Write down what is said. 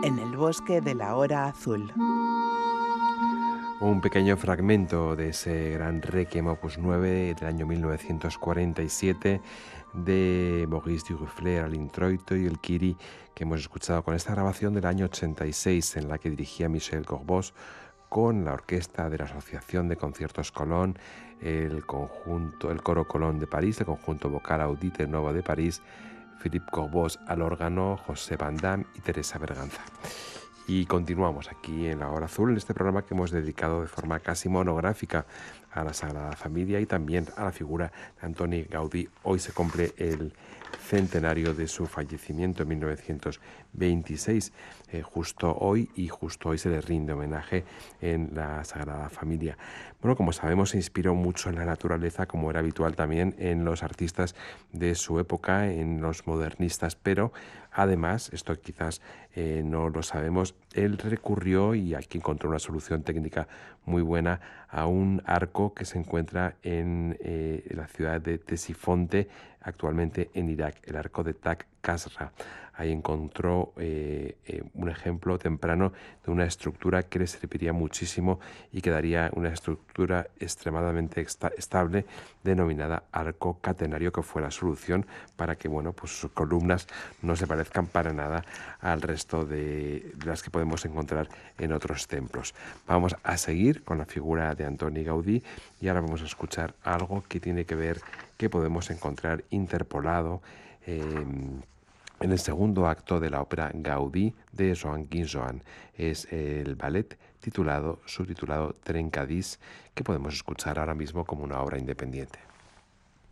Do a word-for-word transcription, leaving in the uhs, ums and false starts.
En el bosque de la hora azul. Un pequeño fragmento de ese gran Requiem opus nueve del año mil novecientos cuarenta y siete de Maurice Duruflé al introito y el Kyrie que hemos escuchado con esta grabación del año ochenta y seis en la que dirigía Michel Corbos con la orquesta de la Asociación de Conciertos Colón, el conjunto, el Coro Colón de París, el conjunto vocal Audite Nova de París, Philippe Corbos al órgano, José Van Damme y Teresa Berganza. Y continuamos aquí en La Hora Azul, en este programa que hemos dedicado de forma casi monográfica a la Sagrada Familia y también a la figura de Antoni Gaudí. Hoy se cumple el centenario de su fallecimiento en mil novecientos veintiséis, eh, justo hoy, y justo hoy se le rinde homenaje en la Sagrada Familia. Bueno, como sabemos, se inspiró mucho en la naturaleza, como era habitual también en los artistas de su época, en los modernistas, pero además, esto quizás eh, no lo sabemos, él recurrió, y aquí encontró una solución técnica muy buena, a un arco que se encuentra en eh, la ciudad de Ctesifonte, actualmente en Irak, el arco de Tak Kasra. Ahí encontró eh, eh, un ejemplo temprano de una estructura que le serviría muchísimo y que daría una estructura extremadamente esta estable denominada arco catenario, que fue la solución para que, bueno, pues sus columnas no se parezcan para nada al resto de las que podemos encontrar en otros templos. Vamos a seguir con la figura de Antoni Gaudí y ahora vamos a escuchar algo que tiene que ver, que podemos encontrar interpolado eh, en el segundo acto de la ópera Gaudí de Joan Guinjoan. Es el ballet titulado, subtitulado Trencadís, que podemos escuchar ahora mismo como una obra independiente.